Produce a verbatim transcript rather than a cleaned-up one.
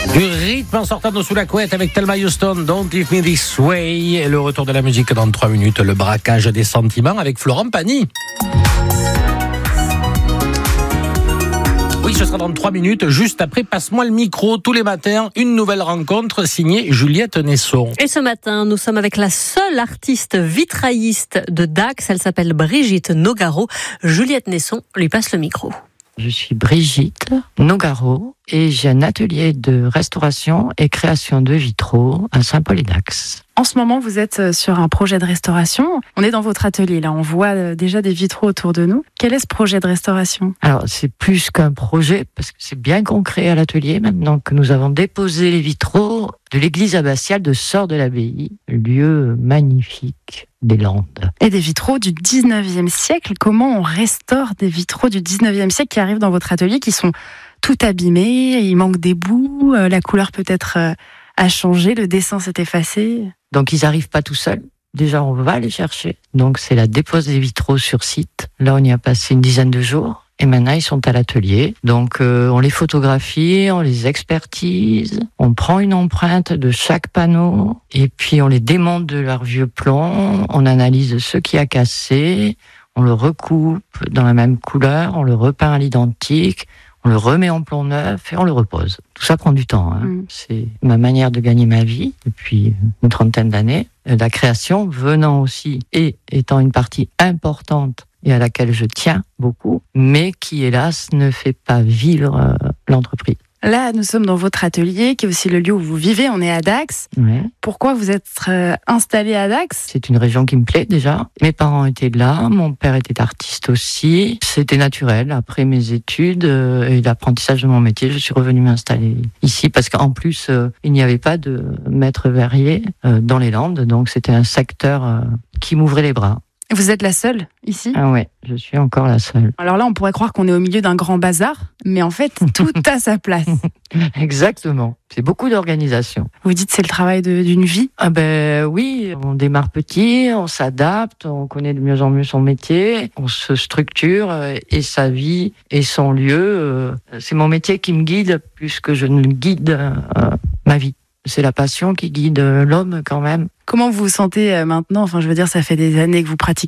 Du rythme en sortant de sous la couette avec Thelma Houston, Don't Leave Me This Way. Et le retour de la musique dans trois minutes, le braquage des sentiments avec Florent Pagny. Oui, ce sera dans trois minutes, juste après Passe-moi le micro. Tous les matins, une nouvelle rencontre signée Juliette Nesson. Et ce matin, nous sommes avec la seule artiste vitrailliste de Dax. Elle s'appelle Brigitte Nogaro. Juliette Nesson lui passe le micro. Je suis Brigitte Nogaro et j'ai un atelier de restauration et création de vitraux à Saint-Paul-et-Dax. En ce moment, vous êtes sur un projet de restauration. On est dans votre atelier, là. On voit déjà des vitraux autour de nous. Quel est ce projet de restauration ? Alors, c'est plus qu'un projet, parce que c'est bien concret à l'atelier, maintenant que nous avons déposé les vitraux de l'église abbatiale de Sœurs de l'Abbaye, lieu magnifique des Landes. Et des vitraux du dix-neuvième siècle. Comment on restaure des vitraux du dix-neuvième siècle qui arrivent dans votre atelier, qui sont tout abîmés, il manque des bouts, la couleur peut-être a changé, le dessin s'est effacé. Donc ils n'arrivent pas tout seuls. Déjà, on va les chercher. Donc c'est la dépose des vitraux sur site. Là, on y a passé une dizaine de jours. Et maintenant, ils sont à l'atelier. Donc, euh, on les photographie, on les expertise, on prend une empreinte de chaque panneau, et puis on les démonte de leur vieux plomb, on analyse ce qui a cassé, on le recoupe dans la même couleur, on le repeint à l'identique, on le remet en plomb neuf et on le repose. Tout ça prend du temps. Hein. Mmh. C'est ma manière de gagner ma vie depuis une trentaine d'années. La création venant aussi et étant une partie importante et à laquelle je tiens beaucoup, mais qui, hélas, ne fait pas vivre euh, l'entreprise. Là, nous sommes dans votre atelier, qui est aussi le lieu où vous vivez. On est à Dax. Ouais. Pourquoi vous êtes euh, installé à Dax ? C'est une région qui me plaît déjà. Mes parents étaient là, mon père était artiste aussi. C'était naturel. Après mes études euh, et l'apprentissage de mon métier, je suis revenue m'installer ici parce qu'en plus, euh, il n'y avait pas de maître verrier euh, dans les Landes, donc c'était un secteur euh, qui m'ouvrait les bras. Vous êtes la seule ici ? Ah ouais, je suis encore la seule. Alors là, on pourrait croire qu'on est au milieu d'un grand bazar, mais en fait, tout a sa place. Exactement. C'est beaucoup d'organisation. Vous dites que c'est le travail de, d'une vie ? Ah ben oui, on démarre petit, on s'adapte, on connaît de mieux en mieux son métier, on se structure et sa vie et son lieu. C'est mon métier qui me guide plus que je ne guide euh, ma vie. C'est la passion qui guide l'homme quand même. Comment vous vous sentez maintenant ? Enfin, je veux dire, ça fait des années que vous pratiquez